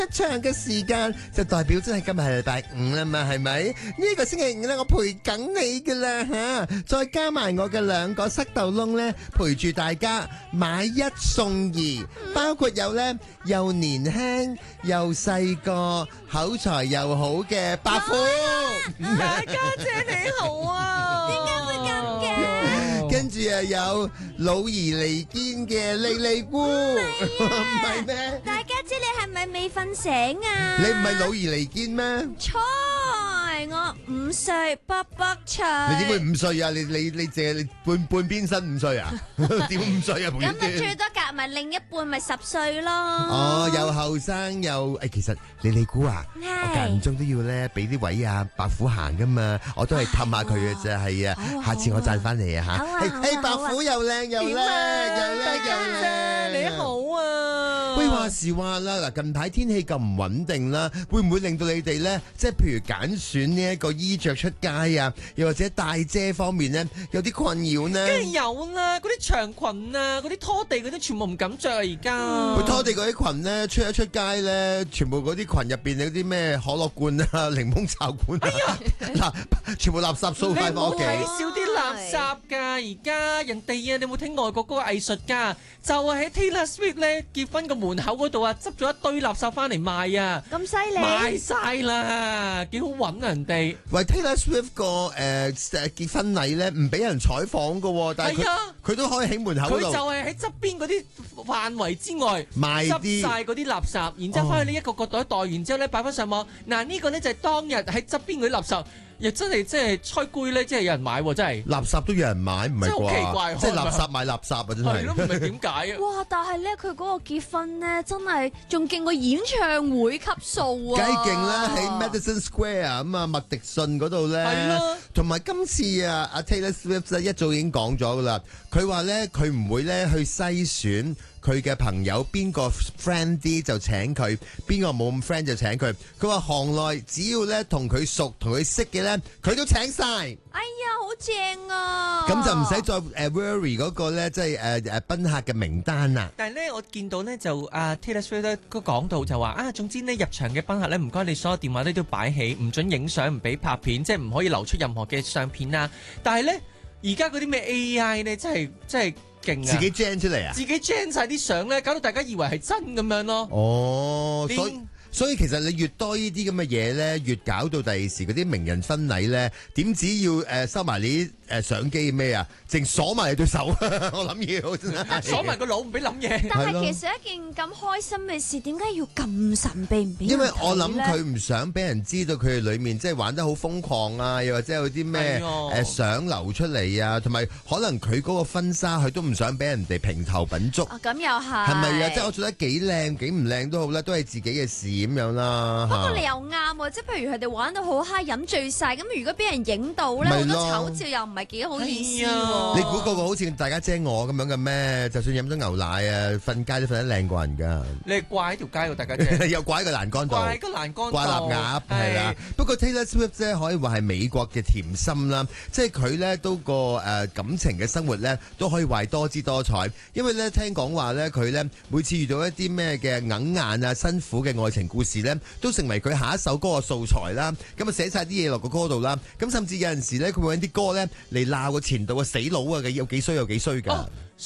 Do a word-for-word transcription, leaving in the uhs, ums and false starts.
唱嘅時間就代表真係今日係禮拜五啦嘛，係咪？呢個星期五咧，我陪緊你噶啦吓，再加埋我嘅兩個塞豆窿咧，陪住大家買一送二，包括有咧又年輕又細個口才又好嘅伯父， 大家姐你好啊！點解會咁嘅？ 跟住又有老而彌堅嘅莉莉姑，唔係咩？ 大家姐你係咪未瞓醒啊？ 你唔係老而彌堅咩？ 錯，我五歲卜卜脆。 你點會五歲啊？你你你淨係你半半邊身五歲啊？點五歲啊？ 咁咪最多夾埋另一半咪十歲咯。 哦，又後生又誒，其實莉莉姑啊，我間唔中都要咧俾啲位啊白虎行噶嘛，我都係氹下佢嘅啫，係啊，下次我讚翻你啊吓。誒誒，白虎又靚又叻又叻又靚， 你好啊！ 喂，話時話啦，嗱，近排天氣咁唔穩定啦，會唔會令到你哋咧，即係譬如揀選呢一個衣着出街啊，又或者帶遮方面咧，有啲困擾呢？ 梗係有啦，嗰啲長裙啊，嗰啲拖地嗰啲全部唔敢着啊！而家佢拖地嗰啲裙咧，出一出街咧，全部嗰啲裙入邊有啲咩可樂罐啊、檸檬茶罐啊，嗱，全部垃圾掃翻翻屋企。 睇少啲垃圾㗎，而家人哋啊，你有冇聽外國嗰個藝術家？就係喺 Taylor Swift 咧結婚個門口嗰度啊，執咗一堆垃圾翻嚟賣啊！ 咁犀利， 賣晒啦，幾好揾啊人哋。 喂 Taylor Swift 個誒誒結婚禮咧，唔俾人採訪㗎喎，但係佢佢都可以喺門口度。 佢就係喺側邊嗰啲範圍之外賣啲執晒嗰啲垃圾，然之後翻去呢一個個袋袋完之後咧擺翻上網。嗱呢個咧就係當日喺側邊嗰啲垃圾。又真係即係吹攰咧，即係有人買喎，真係垃圾都有人買，唔係啩？ 真係好奇怪， 即係垃圾買垃圾啊！真係。 係咯，唔係點解啊？ 哇！但係咧，佢嗰個結婚咧，真係仲勁過演唱會級數啊！ 梗係勁啦，喺 Madison Square 咁啊，麥迪遜嗰度咧。係咯。同埋今次啊，阿 Taylor Swift 一早已經講咗噶啦，佢話咧佢唔會咧去篩選佢嘅朋友邊個 friend 啲就請佢，邊個冇咁 friend 就請佢。佢話行內只要咧同佢熟、同佢識嘅咧，佢都請晒。 哎呀，好正啊！ 咁就唔使再誒 worry 嗰個咧，即係誒誒賓客嘅名單啦。 但係咧，我見到咧就阿 Taylor Swift 咧個講到就話啊，總之呢入場嘅賓客咧，唔該你所有電話咧都擺起，唔准影相，唔俾拍片，即係唔可以流出任何嘅相片啊。但係咧，而家嗰啲咩 A I 咧，真係真係勁啊！ 自己 gen 出嚟啊！ 自己 gen 晒啲相咧，搞到大家以為係真咁樣咯。 哦，所以。所以其實你越多呢啲咁嘅嘢咧，越搞到第二時嗰啲名人婚禮咧，點止要誒、呃、收埋你誒相機咩啊？淨鎖埋你對手，我諗要真係鎖埋個腦唔俾諗嘢。 但係其實一件咁開心嘅事，點解要咁神秘唔俾人睇咧？ 因為我諗佢唔想俾人知道佢哋裡面即係玩得好瘋狂啊，又或者有啲咩誒相流出嚟啊，同埋可能佢嗰個婚紗佢都唔想俾人哋評頭品足。 啊，咁又係。 係咪啊？即係我做得幾靚幾唔靚都好啦，都係自己嘅事。咁樣啦， 不過你又啱喎，即係譬如佢哋玩到好嗨，飲醉晒，咁如果俾人影到咧，好多醜照又唔係幾好意思喎。 你估個個好似大家姐我咁樣嘅咩？就算飲咗牛奶啊，瞓街都瞓得靚過人㗎。 你係掛喺條街喎，大家姐又掛喺個欄杆度， 掛喺個欄杆度， 掛臘鴨係啦。不過 Taylor Swift 咧可以話係美國嘅甜心啦，即係佢咧都個誒感情嘅生活咧都可以話多姿多彩。因為咧聽講話咧佢咧每次遇到一啲咩嘅硬硬啊辛苦嘅愛情故事咧，都成為佢下一首歌嘅素材啦。咁啊寫晒啲嘢落個歌度啦。咁甚至有陣時咧，佢會揾啲歌咧嚟鬧個前度嘅死佬啊，有幾衰有幾衰㗎。